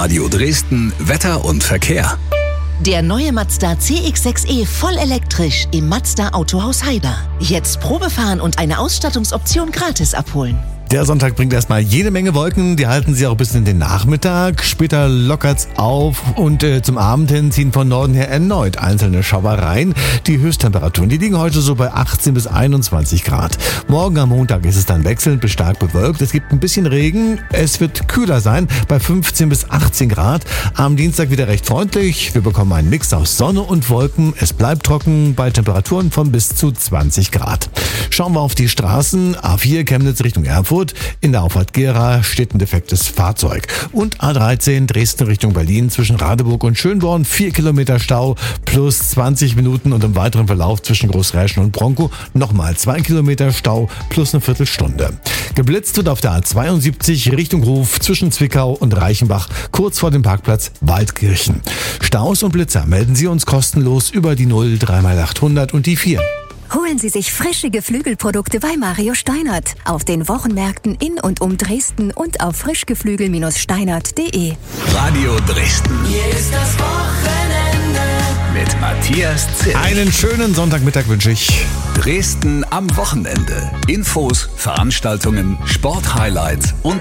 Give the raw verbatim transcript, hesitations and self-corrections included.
Radio Dresden Wetter und Verkehr. Der neue Mazda C X sechs E voll elektrisch im Mazda Autohaus Heiber. Jetzt Probefahren und eine Ausstattungsoption gratis abholen. Der Sonntag bringt erstmal jede Menge Wolken, die halten sich auch bis in den Nachmittag. Später lockert's auf und äh, zum Abend hin ziehen von Norden her erneut einzelne Schauer rein. Die Höchsttemperaturen, die liegen heute so bei achtzehn bis einundzwanzig Grad. Morgen am Montag ist es dann wechselnd bis stark bewölkt. Es gibt ein bisschen Regen, es wird kühler sein bei fünfzehn bis achtzehn Grad. Am Dienstag wieder recht freundlich. Wir bekommen einen Mix aus Sonne und Wolken. Es bleibt trocken bei Temperaturen von bis zu zwanzig Grad. Schauen wir auf die Straßen. A vier Chemnitz Richtung Erfurt. In der Auffahrt Gera steht ein defektes Fahrzeug. Und A dreizehn Dresden Richtung Berlin zwischen Radeburg und Schönborn. vier Kilometer Stau plus zwanzig Minuten und im weiteren Verlauf zwischen Großräschen und Bronkow nochmal zwei Kilometer Stau plus eine Viertelstunde. Geblitzt wird auf der A zweiundsiebzig Richtung Ruf zwischen Zwickau und Reichenbach kurz vor dem Parkplatz Waldkirchen. Staus und Blitzer melden Sie uns kostenlos über die null drei mal achthundert und die vier. Holen Sie sich frische Geflügelprodukte bei Mario Steinert auf den Wochenmärkten in und um Dresden und auf frischgeflügel Steinert punkt de. Radio Dresden. Hier ist das Wochenende Mit Matthias Zirk. Einen schönen Sonntagmittag wünsche ich. Dresden am Wochenende. Infos, Veranstaltungen, Sporthighlights und